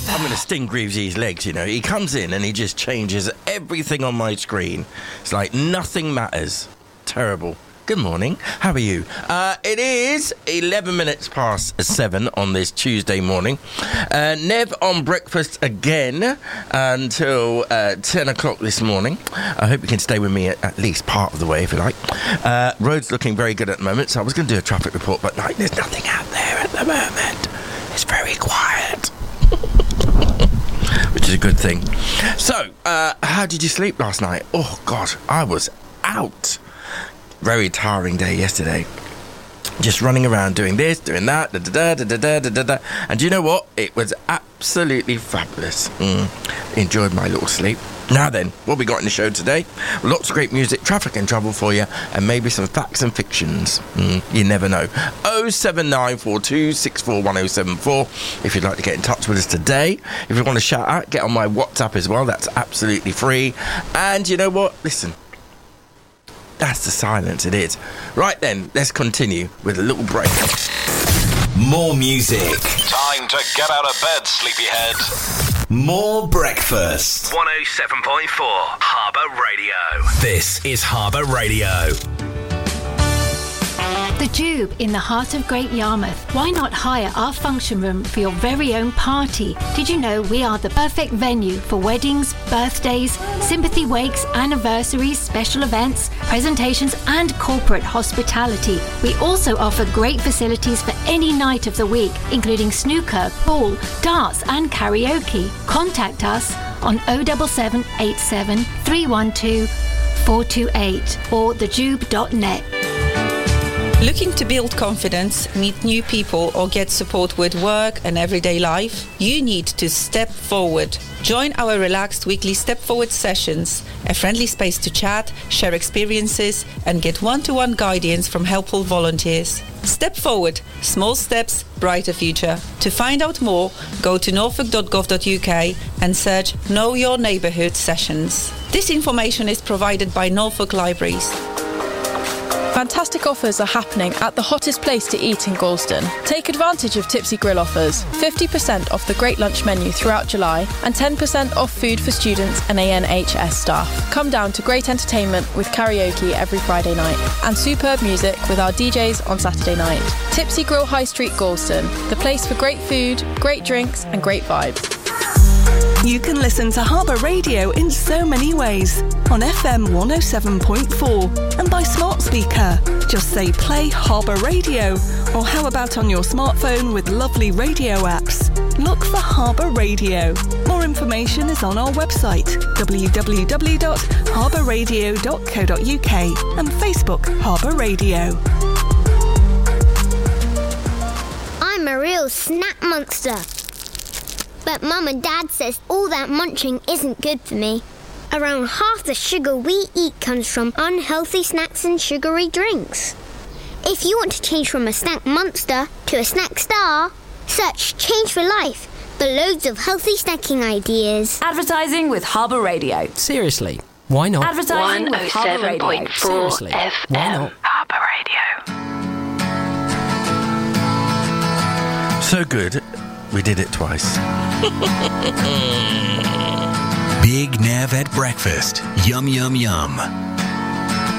I'm going to sting Greavesy's legs, you know. He comes in and he just changes everything on my screen. It's like nothing matters. Terrible. Good morning. How are you? It is 11 minutes past 7 on this Tuesday morning. Nev on breakfast again until 10 o'clock this morning. I hope you can stay with me at least part of the way, if you like. Road's looking very good at the moment, so I was going to do a traffic report, but like, there's nothing out there at the moment. It's very quiet. Which is a good thing. So, how did you sleep last night? Oh, God, I was out. Very tiring day yesterday. Just running around doing this, doing that, and do you know what? It was absolutely fabulous. Enjoyed my little sleep. Now then, what we got in the show today? Lots of great music, traffic and travel for you, and maybe some facts and fictions. You never know. 07942 641074 if you'd like to get in touch with us today. If you want to shout out, get on my WhatsApp as well. That's absolutely free. And you know what? Listen. That's the silence, it is. Right then, let's continue with a little break. More music. Time to get out of bed, sleepyhead. More breakfast. 107.4 Harbour Radio. This is Harbour Radio. The Tube in the heart of Great Yarmouth. Why not hire our function room for your very own party? Did you know we are the perfect venue for weddings, birthdays, sympathy wakes, anniversaries, special events, presentations and corporate hospitality. We also offer great facilities for any night of the week, including snooker, pool, darts and karaoke. Contact us on 07787 312 428 or thetube.net. Looking to build confidence, meet new people or get support with work and everyday life? You need to step forward. Join our relaxed weekly Step Forward sessions, a friendly space to chat, share experiences and get one-to-one guidance from helpful volunteers. Step Forward. Small steps, brighter future. To find out more, go to norfolk.gov.uk and search Know Your Neighbourhood sessions. This information is provided by Norfolk Libraries. Fantastic offers are happening at the hottest place to eat in Gorleston. Take advantage of Tipsy Grill offers. 50% off the great lunch menu throughout July and 10% off food for students and ANHS staff. Come down to great entertainment with karaoke every Friday night and superb music with our DJs on Saturday night. Tipsy Grill High Street Gorleston, the place for great food, great drinks and great vibes. You can listen to Harbour Radio in so many ways. On FM 107.4 and by smart speaker. Just say play Harbour Radio. Or how about on your smartphone with lovely radio apps? Look for Harbour Radio. More information is on our website www.harbourradio.co.uk and Facebook Harbour Radio. I'm a real snack monster. But Mum and Dad says all that munching isn't good for me. Around half the sugar we eat comes from unhealthy snacks and sugary drinks. If you want to change from a snack monster to a snack star, search Change for Life for loads of healthy snacking ideas. Advertising with Harbour Radio. Seriously, why not? Advertising with Harbour Radio. Seriously, FM. why not? Harbour Radio. So good, we did it twice. Big Nev at breakfast. Yum, yum, yum.